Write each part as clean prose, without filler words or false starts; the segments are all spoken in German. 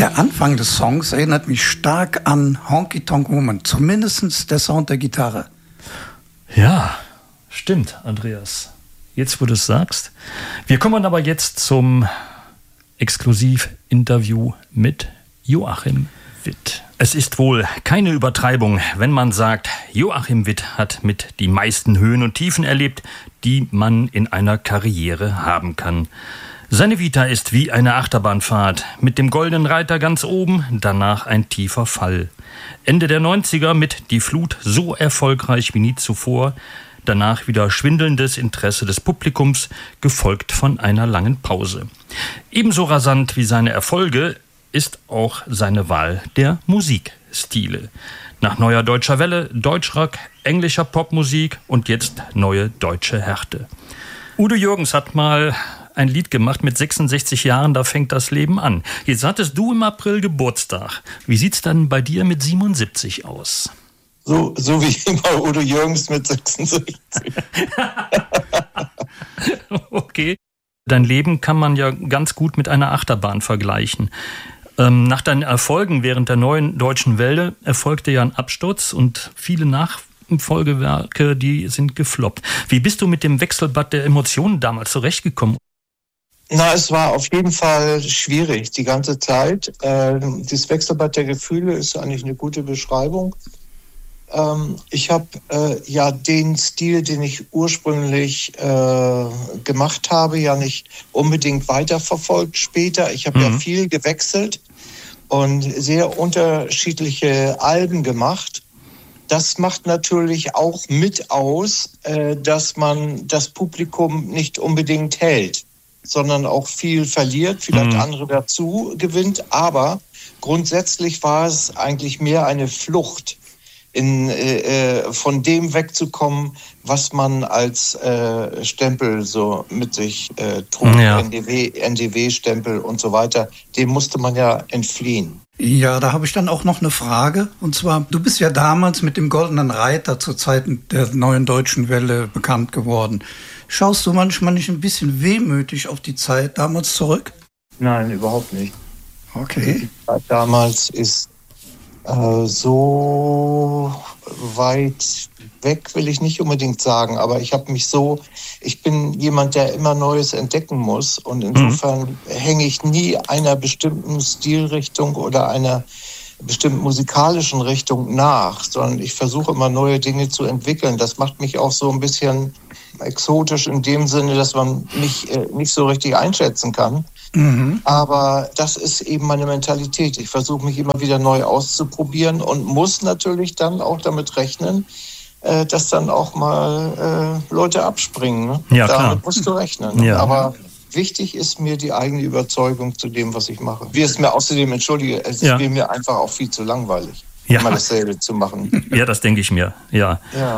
Der Anfang des Songs erinnert mich stark an Honky Tonk Woman, zumindest der Sound der Gitarre. Ja, stimmt, Andreas. Jetzt, wo du es sagst. Wir kommen aber jetzt zum Exklusivinterview mit Joachim Witt. Es ist wohl keine Übertreibung, wenn man sagt, Joachim Witt hat mit die meisten Höhen und Tiefen erlebt, die man in einer Karriere haben kann. Seine Vita ist wie eine Achterbahnfahrt, mit dem goldenen Reiter ganz oben, danach ein tiefer Fall. Ende der 90er mit Die Flut so erfolgreich wie nie zuvor, danach wieder schwindelndes Interesse des Publikums, gefolgt von einer langen Pause. Ebenso rasant wie seine Erfolge ist auch seine Wahl der Musikstile. Nach neuer deutscher Welle, Deutschrock, englischer Popmusik und jetzt neue deutsche Härte. Udo Jürgens hat mal ein Lied gemacht mit 66 Jahren, da fängt das Leben an. Jetzt hattest du im April Geburtstag. Wie sieht's dann bei dir mit 77 aus? So wie immer Udo Jürgens mit 66. Okay. Dein Leben kann man ja ganz gut mit einer Achterbahn vergleichen. Nach deinen Erfolgen während der neuen deutschen Welle erfolgte ja ein Absturz und viele Nachfolgewerke, die sind gefloppt. Wie bist du mit dem Wechselbad der Emotionen damals zurechtgekommen? Na, es war auf jeden Fall schwierig, die ganze Zeit. Das Wechselbad der Gefühle ist eigentlich eine gute Beschreibung. Ich habe ja den Stil, den ich ursprünglich gemacht habe, ja nicht unbedingt weiterverfolgt später. Ich habe ja viel gewechselt und sehr unterschiedliche Alben gemacht. Das macht natürlich auch mit aus, dass man das Publikum nicht unbedingt hält, sondern auch viel verliert, vielleicht andere dazu gewinnt. Aber grundsätzlich war es eigentlich mehr eine Flucht, von dem wegzukommen, was man als Stempel so mit sich trug, ja. NDW-Stempel und so weiter, dem musste man ja entfliehen. Ja, da habe ich dann auch noch eine Frage. Und zwar, du bist ja damals mit dem Goldenen Reiter zu Zeiten der neuen deutschen Welle bekannt geworden. Schaust du manchmal nicht ein bisschen wehmütig auf die Zeit damals zurück? Nein, überhaupt nicht. Okay. Die Zeit damals ist so weit weg, will ich nicht unbedingt sagen, aber ich bin jemand, der immer Neues entdecken muss und insofern hänge ich nie einer bestimmten Stilrichtung oder einer bestimmten musikalischen Richtung nach, sondern ich versuche immer neue Dinge zu entwickeln. Das macht mich auch so ein bisschen exotisch in dem Sinne, dass man mich nicht so richtig einschätzen kann. Aber das ist eben meine Mentalität. Ich versuche mich immer wieder neu auszuprobieren und muss natürlich dann auch damit rechnen, dass dann auch mal Leute abspringen. Ne? Ja, damit klar. musst du rechnen. Ja. Aber wichtig ist mir die eigene Überzeugung zu dem, was ich mache. Wie es mir außerdem, entschuldige, es ist mir einfach auch viel zu langweilig, immer dasselbe zu machen. Ja, das denke ich mir, ja.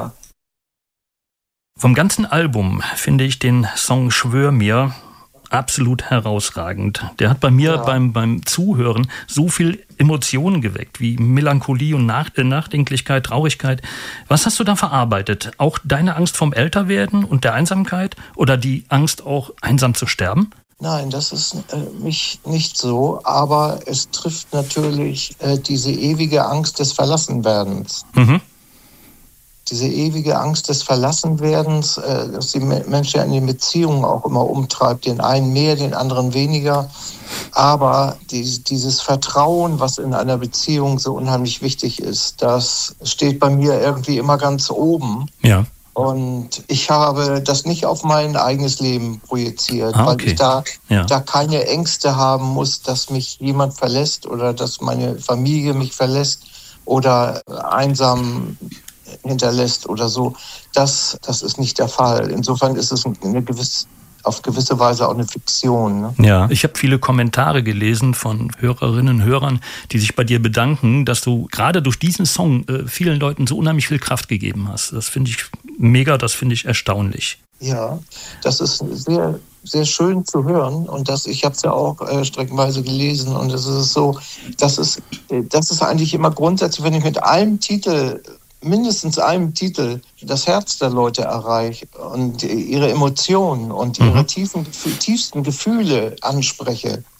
Vom ganzen Album finde ich den Song Schwör mir absolut herausragend. Der hat bei mir beim Zuhören so viel Emotionen geweckt, wie Melancholie und Nachdenklichkeit, Traurigkeit. Was hast du da verarbeitet? Auch deine Angst vom Älterwerden und der Einsamkeit oder die Angst auch einsam zu sterben? Nein, das ist nicht so, aber es trifft natürlich diese ewige Angst des Verlassenwerdens. Diese ewige Angst des Verlassenwerdens, dass die Menschen in den Beziehungen auch immer umtreibt, den einen mehr, den anderen weniger. Aber dieses Vertrauen, was in einer Beziehung so unheimlich wichtig ist, das steht bei mir irgendwie immer ganz oben. Ja. Und ich habe das nicht auf mein eigenes Leben projiziert, weil ich da keine Ängste haben muss, dass mich jemand verlässt oder dass meine Familie mich verlässt oder einsam hinterlässt oder so. Das ist nicht der Fall. Insofern ist es auf gewisse Weise auch eine Fiktion. Ne? Ja, ich habe viele Kommentare gelesen von Hörerinnen und Hörern, die sich bei dir bedanken, dass du gerade durch diesen Song vielen Leuten so unheimlich viel Kraft gegeben hast. Das finde ich mega, das finde ich erstaunlich. Ja, das ist sehr, sehr schön zu hören und ich habe es ja auch streckenweise gelesen und es ist so, das ist eigentlich immer grundsätzlich, wenn ich mit mindestens einem Titel das Herz der Leute erreiche und ihre Emotionen und ihre tiefsten Gefühle anspreche,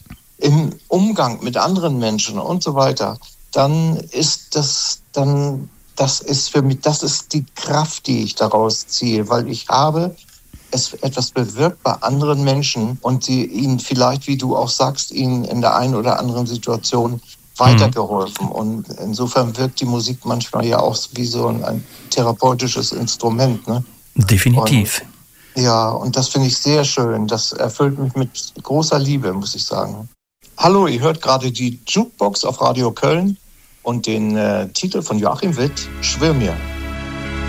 im Umgang mit anderen Menschen und so weiter, dann ist das ist für mich, das ist die Kraft, die ich daraus ziehe, weil ich habe es etwas bewirkt bei anderen Menschen und die ihnen vielleicht, wie du auch sagst, ihnen in der einen oder anderen Situation weitergeholfen. Und insofern wirkt die Musik manchmal ja auch wie so ein therapeutisches Instrument. Ne? Definitiv. Und das finde ich sehr schön. Das erfüllt mich mit großer Liebe, muss ich sagen. Hallo, ihr hört gerade die Jukebox auf Radio Köln und den Titel von Joachim Witt, Schwör mir.